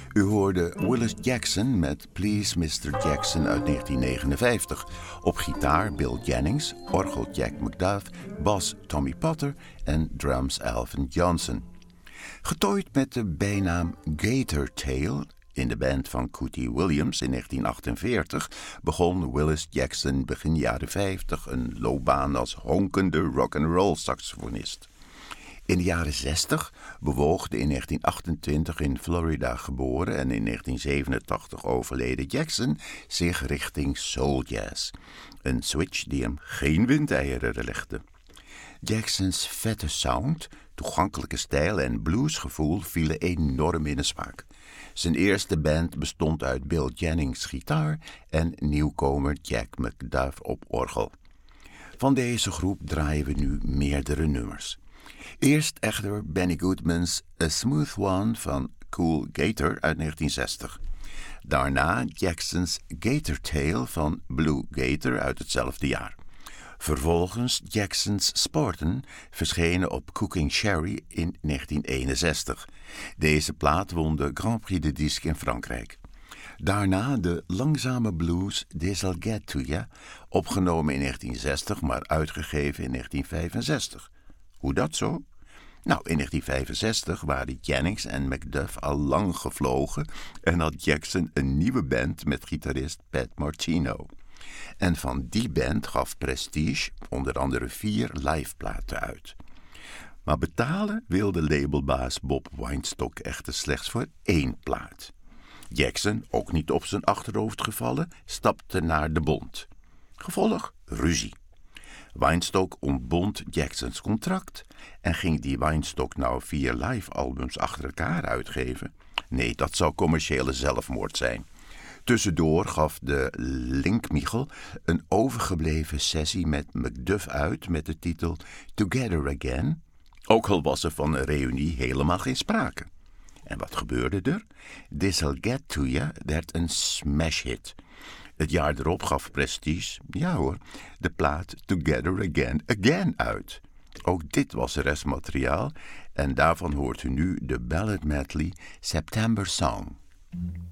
U hoorde Willis Jackson met Please Mr. Jackson uit 1959. Op gitaar Bill Jennings, orgel Jack McDuff, bas Tommy Potter en drums Alvin Johnson. Getooid met de bijnaam Gator Tail in de band van Cootie Williams in 1948 begon Willis Jackson begin jaren 50 een loopbaan als honkende rock'n'roll saxofonist. In de jaren 60 bewoog de in 1928 in Florida geboren en in 1987 overleden Jackson zich richting soul jazz. Een switch die hem geen windeieren legde. Jacksons vette sound, toegankelijke stijl en bluesgevoel vielen enorm in de smaak. Zijn eerste band bestond uit Bill Jennings gitaar en nieuwkomer Jack McDuff op orgel. Van deze groep draaien we nu meerdere nummers. Eerst echter Benny Goodman's A Smooth One van Cool Gator uit 1960. Daarna Jackson's Gator Tail van Blue Gator uit hetzelfde jaar. Vervolgens Jackson's Sportin, verschenen op Cooking Sherry in 1961. Deze plaat won de Grand Prix de Disque in Frankrijk. Daarna de langzame blues This I'll Get To Ya, opgenomen in 1960, maar uitgegeven in 1965. Hoe dat zo? Nou, in 1965 waren Jennings en McDuff al lang gevlogen en had Jackson een nieuwe band met gitarist Pat Martino. En van die band gaf Prestige onder andere 4 liveplaten uit. Maar betalen wilde labelbaas Bob Weinstock echter slechts voor 1 plaat. Jackson, ook niet op zijn achterhoofd gevallen, stapte naar de bond. Gevolg? Ruzie. Weinstock ontbond Jacksons contract en ging die Weinstock nou 4 live-albums achter elkaar uitgeven? Nee, dat zou commerciële zelfmoord zijn. Tussendoor gaf de Linkmichel een overgebleven sessie met McDuff uit met de titel Together Again, ook al was er van een reunie helemaal geen sprake. En wat gebeurde er? This I'll Get To Ya werd een smash hit. Het jaar erop gaf Prestige, ja hoor, de plaat Together Again uit. Ook dit was restmateriaal en daarvan hoort u nu de ballad medley September Song.